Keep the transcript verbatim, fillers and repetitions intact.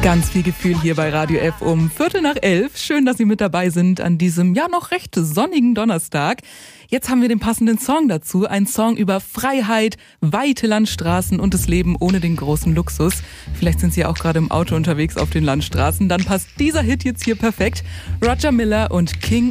Ganz viel Gefühl hier bei Radio F um Viertel nach elf. Schön, dass Sie mit dabei sind an diesem ja noch recht sonnigen Donnerstag. Jetzt haben wir den passenden Song dazu. Ein Song über Freiheit, weite Landstraßen und das Leben ohne den großen Luxus. Vielleicht sind Sie ja auch gerade im Auto unterwegs auf den Landstraßen. Dann passt dieser Hit jetzt hier perfekt. Roger Miller und King